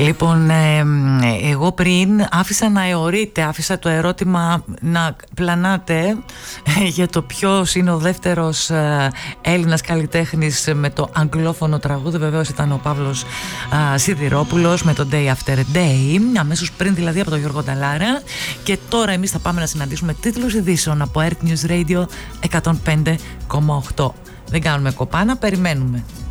Λοιπόν, εγώ πριν άφησα το ερώτημα να πλανάτε για το ποιος είναι ο δεύτερος Έλληνας καλλιτέχνης με το αγγλόφωνο τραγούδι. Βεβαίως ήταν ο Παύλος Σιδηρόπουλος με το Day After Day, αμέσως πριν δηλαδή από τον Γιώργο Νταλάρα. Και τώρα εμείς θα πάμε να συναντήσουμε τίτλους ειδήσεων από Earth News Radio 105,8. Δεν κάνουμε κοπάνα, περιμένουμε.